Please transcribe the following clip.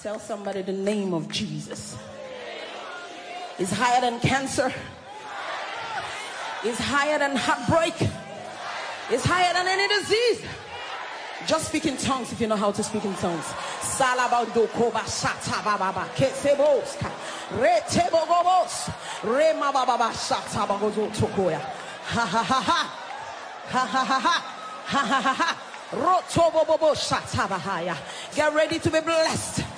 Tell somebody the name of Jesus is higher than cancer, is higher than heartbreak, is higher than any disease. Just speak in tongues if you know how to speak in tongues. Salabando koba shata baba kesebos retebogobos rema baba shata bagozo tokoya ha ha ha ha ha ha ha ha ha ha ha rotobobo shata bahaya. Get ready to be blessed.